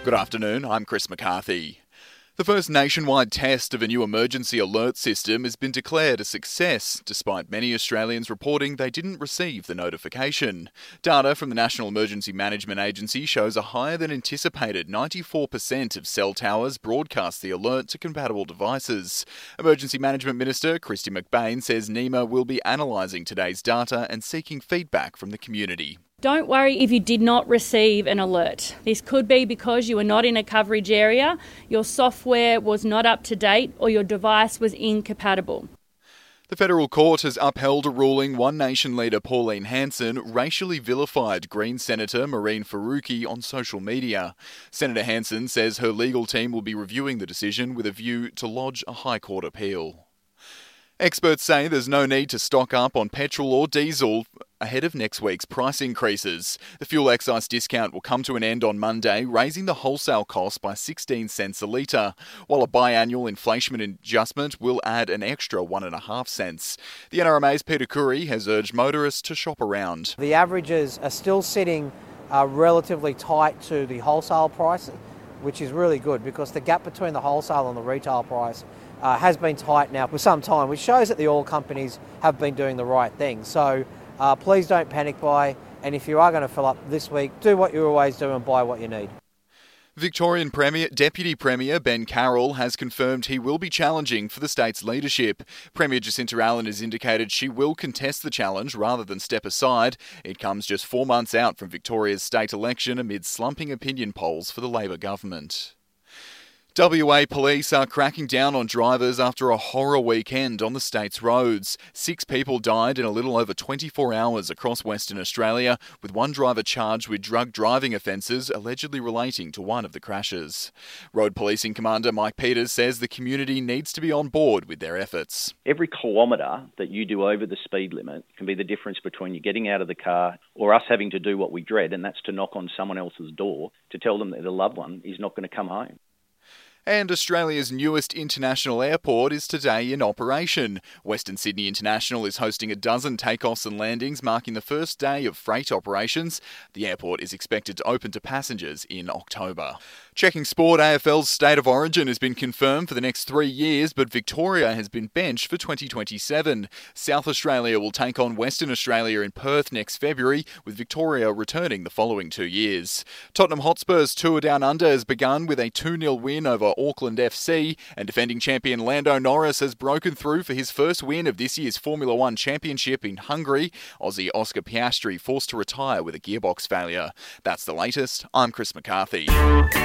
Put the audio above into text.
Good afternoon, I'm Chris McCarthy. The first nationwide test of a new emergency alert system has been declared a success, despite many Australians reporting they didn't receive the notification. Data from the National Emergency Management Agency shows a higher than anticipated 94% of cell towers broadcast the alert to compatible devices. Emergency Management Minister Kristy McBain says NEMA will be analysing today's data and seeking feedback from the community. Don't worry if you did not receive an alert. This could be because you were not in a coverage area, your software was not up to date, or your device was incompatible. The federal court has upheld a ruling One Nation leader Pauline Hanson racially vilified Greens Senator Mehreen Faruqi on social media. Senator Hanson says her legal team will be reviewing the decision with a view to lodge a High Court appeal. Experts say there's no need to stock up on petrol or diesel ahead of next week's price increases. The fuel excise discount will come to an end on Monday, raising the wholesale cost by 16 cents a litre, while a biannual inflation adjustment will add an extra 1.5 cents. The NRMA's Peter Curry has urged motorists to shop around. The averages are still sitting relatively tight to the wholesale price, which is really good because the gap between the wholesale and the retail price has been tight now for some time, which shows that the oil companies have been doing the right thing. So please don't panic buy, and if you are going to fill up this week, do what you always do and buy what you need. Victorian Deputy Premier Ben Carroll has confirmed he will be challenging for the state's leadership. Premier Jacinta Allen has indicated she will contest the challenge rather than step aside. It comes just 4 months out from Victoria's state election amid slumping opinion polls for the Labor government. WA police are cracking down on drivers after a horror weekend on the state's roads. 6 people died in a little over 24 hours across Western Australia, with one driver charged with drug driving offences allegedly relating to one of the crashes. Road Policing Commander Mike Peters says the community needs to be on board with their efforts. Every kilometre that you do over the speed limit can be the difference between you getting out of the car or us having to do what we dread, and that's to knock on someone else's door to tell them that their loved one is not going to come home. And Australia's newest international airport is today in operation. Western Sydney International is hosting a dozen takeoffs and landings, marking the first day of freight operations. The airport is expected to open to passengers in October. Checking sport, AFL's State of Origin has been confirmed for the next 3 years, but Victoria has been benched for 2027. South Australia will take on Western Australia in Perth next February, with Victoria returning the following 2 years. Tottenham Hotspur's tour down under has begun with a 2-0 win over Auckland FC, and defending champion Lando Norris has broken through for his first win of this year's Formula One Championship in Hungary. Aussie Oscar Piastri forced to retire with a gearbox failure. That's the latest. I'm Chris McCarthy.